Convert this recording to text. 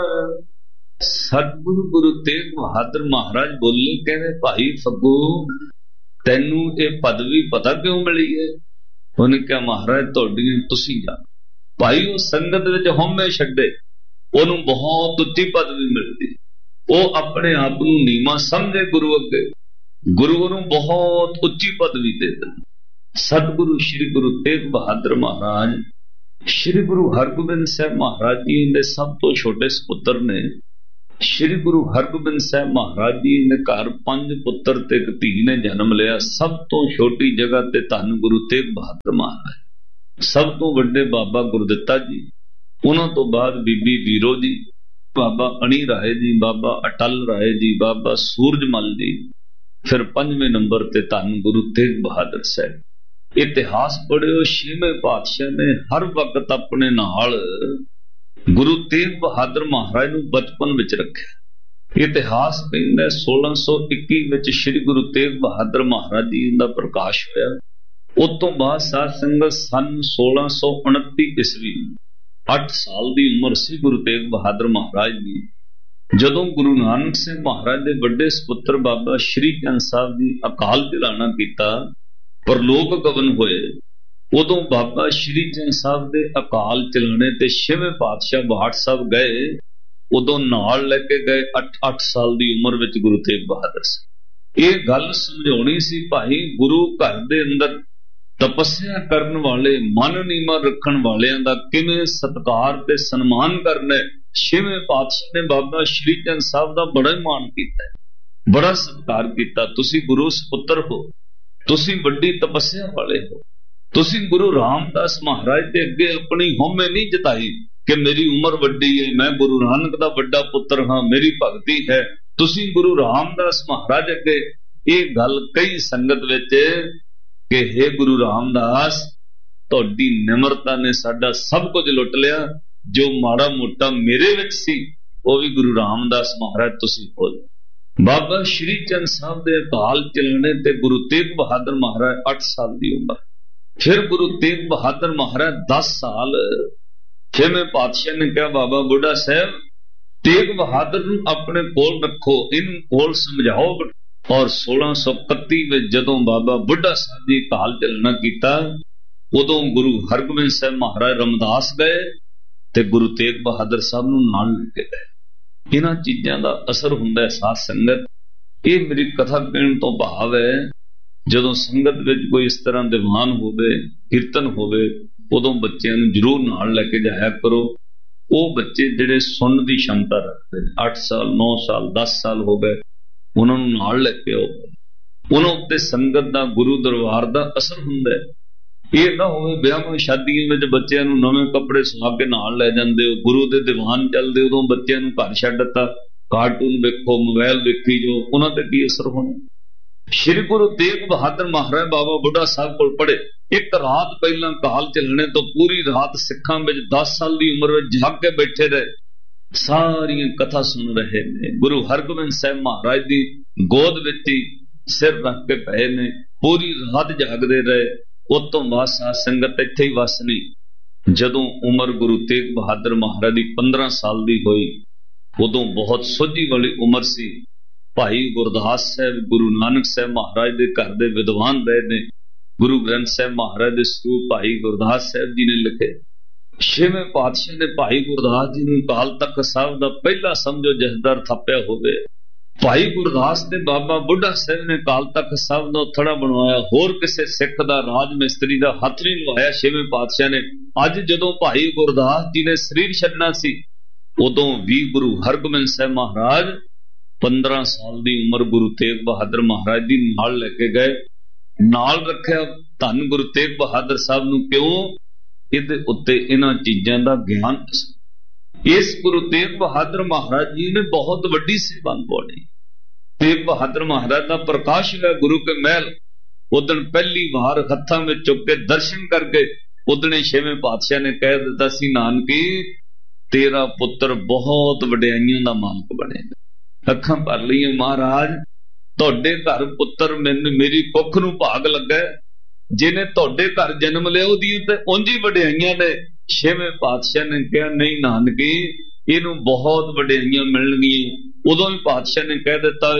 सतगुरु गुरु तेग बहादुर महाराज बोले, कहते भाई फग्गू तैनू ये पदवी पता क्यों मिली है? उन्हें कहा महाराज तुहाडियां तुसीं जानो। भाई वो संगत विच हउमे छड्डे, ओनू बहुत उच्ची पदवी मिलती, वो अपने आप नू नीवा समझे गुरु अगे, गुरु ओनू बहुत उच्ची पदवी दे दे। सतगुरु श्री गुरु तेग बहादुर महाराज श्री गुरु हरगोबिंद साहब महाराज जी ने सब तो छोटे सपुत्र ने। श्री गुरु हरगोबिंद साहब महाराज जी ने घर 5 पुत्र ते एक धी ने जन्म लिया। सब तो छोटी जगह ते धन गुरु तेग बहादुर महाराज, सब तो वड्डे बाबा गुरदित्ता जी, उन्हों तो बाद बीबी वीरो जी, बाबा अणी राय जी, बाबा अटल राय जी, बाबा सूरजमल जी, फिर 5वें नंबर ते धन गुरु तेग बहादुर साहब। इतिहास पढ़ियो, 6वें पातशाह ने हर वक्त अपने नाल गुरु तेग बहादुर महाराज नूं बचपन विच रखिया। इतिहास कहंदा 1621 विच श्री गुरु तेग बहादुर महाराज जी दा प्रकाश होया। उस तो बाद साध संगत सन 1629 ईस्वी 8 साल दी उम्र सी गुरु तेग बहादुर महाराज दी, जदों गुरु नानक सिंह महाराज दे वड्डे सपुत्र बाबा श्री चंद साहब जी अकाल चलाना कीता, परलोक गवन होए। उदों बाबा श्री चंद साहब दे अकाल चलाने ते 6वें पातशाह बाठ साहब गए, उदों नाल लेके गए 8 साल दी उम्र विच गुरु तेग बहादुर साहब। ये गल समझाउणी सी भाई, गुरु घर दे अंदर तपस्या करन वाले, मन नीमा रखण वालियां दा किवें सत्कार ते सन्मान करना। 6वें पातशाह ने बाबा श्री चंद साहब दा बड़ा मान कीता, बड़ा सत्कार कीता। तुसी गुरु सपुत्र हो, तुसी वड्डी तपस्या वाले हो, तुसी गुरु रामदास महाराज के अगे अपनी हौमे नहीं जताई कि मेरी उम्र वड्डी है, मैं गुरु नानक दा वड्डा पुत्र हाँ, मेरी भगती है। तुसी गुरु रामदास महाराज अगे ये गल कई संगत विच कि हे गुरु रामदास, तुहाडी निमरता ने साडा सब कुछ लुट लिया, जो माड़ा मोटा मेरे विच सी वो भी गुरु रामदास महाराज तुसी खोल। बाबा श्री चंद साहब दे अकाल चलाने ते गुरु तेग बहादुर महाराज 8 साल दी उम्र, फिर गुरु तेग बहादुर महाराज 10 साल। 6वें पातशाह ने कहा बाबा बुढ़ा साहब तेग बहादुर नूं अपने कोल रखो, इन कोल समझाओ। और 1631 में जदों बाबा बुढ़ा साहब जी काल चलना कीता, उदों गुरु हरगोबिंद साहब महाराज रमदास गए ते गुरु तेग बहादुर साहब नूं नाल लेके गए। इन्हां चीजां दा असर हुंदा है साध संगत। ये मेरी कथा कहण तो भाव है, जदों संगत विच कोई इस तरह दीवान होवे, कीर्तन होवे, उदों बच्चों नूं जरूर नाल लेके जाया करो। वो बच्चे जिहड़े सुन दी क्षमता रखते, 8 साल 9 साल 10 साल हो गए, उन्हां नूं नाल लेके आओ। उन्हां उत्ते संगत दा गुरु दरबार दा असर हुंदा है। ये ना होवे ब्याहां शादियां विच बच्चों नूं नवें कपड़े सवा के नाल लै जांदे हो, गुरु दे दीवान चलदे, उदों बच्चों नूं घर छड्ड दित्ता, कार्टून वेखो, मोबाइल वेखी जो, उन्हां ते की असर होना। श्री गुरु तेग बहादुर महाराज बाबा बुढ़ा साहब को पढ़े, एक रात पहला काल चलने तो पूरी रात सिखां विच 10 साल की उम्र में जाग के बैठे रहे, सारियां कथा सुन रहे ने। गुरु हरगोबिंद साहब महाराज की गोद विच ही सिर रख के पए ने, पूरी रात जागते रहे। उस तो बाद साध संगत इत्थे ही वस नहीं। जदों उम्र गुरु तेग बहादुर महाराज की 15 साल की हुई, उदों बहुत सोझी वाली उम्र सी। भाई गुरदास साहब गुरु नानक साहब महाराज के घर के विद्वान रहे ने। गुरु ग्रंथ साहब महाराज के स्वरूप भाई गुरदास साहब जी ने लिखे। 6वें पातशाह ने भाई गुरदास जी ने काल तख्त साहब का पहला समझो जथेदार थापिया होवे। भाई गुरदास ने बाबा बुढ़ा साहब ने काल तख्त साहब का थड़ा बनवाया, होर किसी सिख का राज मिस्त्री का हथ नहीं लवाया 6वें पातशाह ने। अज जदों भाई गुरदास जी ने शरीर छड्डना सी, उदों भी गुरु हरगोबिंद साहब महाराज 15 साल की उम्र गुरु तेग बहादुर महाराज जी नाल लेके गए, नाल रखिया। धन गुरु तेग बहादुर साहब नूं क्यों? इहदे उत्ते इन्हां चीजां दा ज्ञान। इस गुरु तेग बहादुर महाराज जी ने बहुत वड्डी सेवा निभाई। तेग बहादुर महाराज का प्रकाश हुआ गुरु के महल। उदन पहली बार हत्थां में चुक के दर्शन करके उदने 6वें पातशाह ने कह दिता सी, नानकी तेरा पुत्र बहुत वड्याइयां दा मालक बने। अखां भर लईआं महाराज, तुहाडे घर पुत्र मेरी कुख नूं भाग लगा, जिन्हें तुहाडे घर जन्म लिया ओहदी ते उंज ही वड्याइयां ने। 6वें पातशाह ने कहा नहीं नानकी, ਇਹਨੂੰ ਬਹੁਤ ਵਡਿਆਈਆਂ ਮਿਲਣਗੀਆਂ। ਉਦੋਂ ਵੀ ਪਾਤਸ਼ਾਹ ਨੇ ਕਹਿ ਦਿੱਤਾ